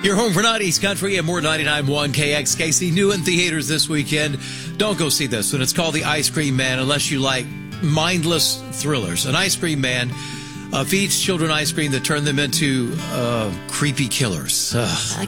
You're home for Not East Country and more 99.1 KXKC. New in theaters this weekend. Don't go see this one. It's called The Ice Cream Man, unless you like mindless thrillers. An ice cream man feeds children ice cream that turn them into creepy killers. Ugh.